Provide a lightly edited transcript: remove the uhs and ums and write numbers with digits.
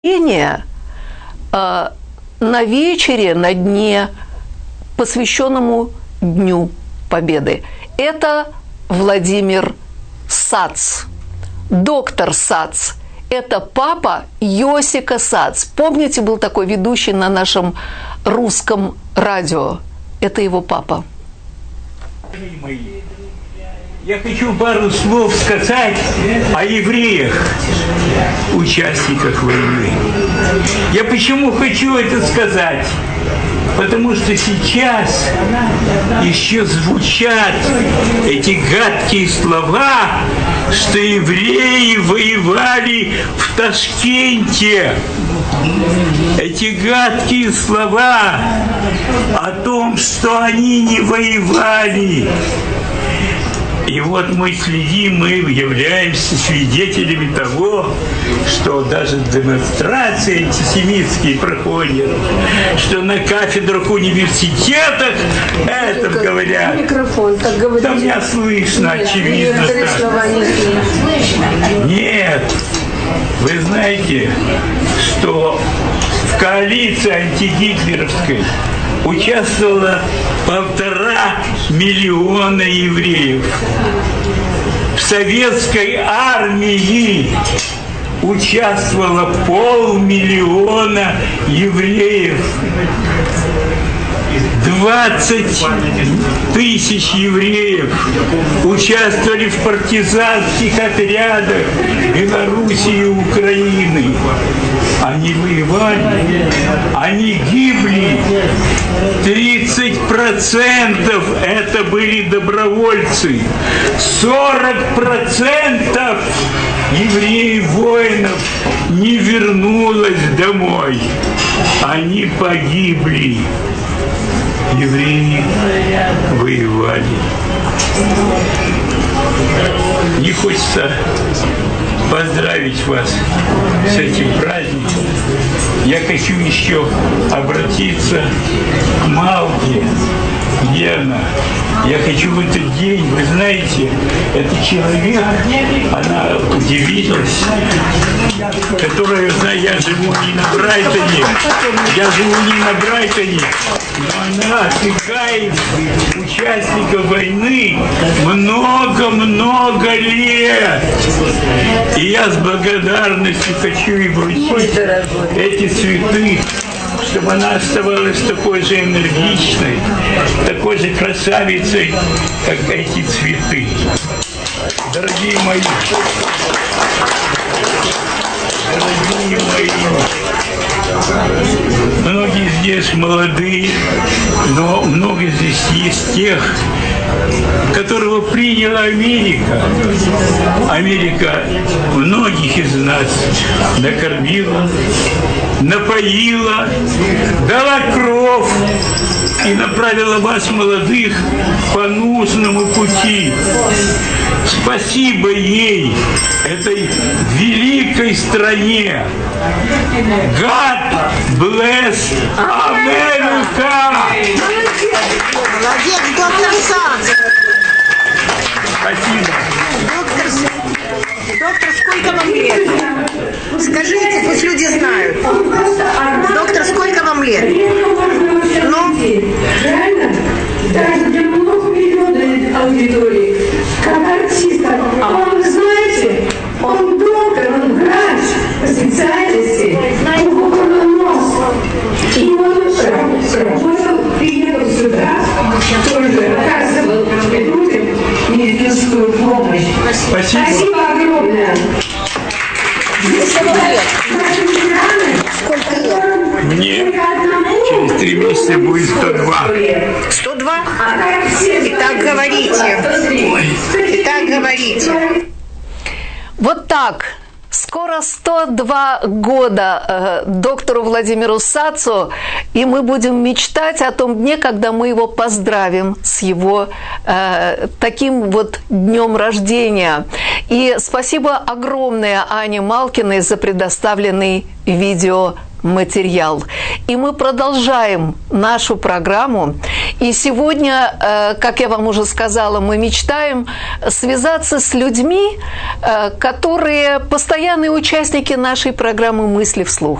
на вечере, на дне, посвященному Дню Победы. Это Владимир Сац, доктор Сац. Это папа Йосика Сац. Помните, был такой ведущий на нашем русском радио? Это его папа. Я хочу пару слов сказать о евреях, участниках войны. Я почему хочу это сказать? Потому что сейчас еще звучат эти гадкие слова, что евреи воевали в Ташкенте. Эти гадкие слова о том, что они не воевали. И вот мы следим, мы являемся свидетелями того, что даже демонстрации антисемитские проходят, что на кафедрах университетах это говорят. Микрофон, так говорите. Да меня слышно, очевидно. Нет, вы знаете, что в коалиции антигитлеровской участвовало 1,5 миллиона евреев. В советской армии участвовало 500 000 евреев. 20 000 евреев участвовали в партизанских отрядах Белоруссии и Украины. Они воевали, они гибли. 30% это были добровольцы. 40% евреев-воинов не вернулось домой. Они погибли. Евреи воевали. Не хочется поздравить вас с этим праздником. Я хочу еще обратиться к Малке. Гена, я хочу в этот день, вы знаете, этот человек, она удивилась, которая, я живу не на Брайтоне, но она отвлекает участников войны много-много лет. И я с благодарностью хочу ей вручить эти цветы, чтобы она оставалась такой же энергичной, такой же красавицей, как эти цветы. Дорогие мои, многие здесь молодые, но много здесь есть тех, которого приняла Америка. Америка многих из нас накормила, напоила, дала кровь и направила вас, молодых, по нужному пути. Спасибо ей, этой великой стране. God bless America! Молодец, доктор Сац. Спасибо. Доктор, сколько вам лет? Скажите, пусть люди знают. Доктор, сколько вам лет? Ну? Даже для многомиллионной аудитории, как артист, он, знаете, он доктор, он врач по специальности, он нос. И он приехал сюда, тоже оказывал людям медицинскую помощь. Спасибо огромное. Мне через 3 месяца будет 102. 102? Итак, говорите. Вот так. Скоро 102 года доктору Владимиру Сацу, и мы будем мечтать о том дне, когда мы его поздравим с его таким вот днем рождения. И спасибо огромное Ане Малкиной за предоставленный видеоматериал. И мы продолжаем нашу программу. И сегодня, как я вам уже сказала, мы мечтаем связаться с людьми, которые постоянные участники нашей программы «Мысли вслух».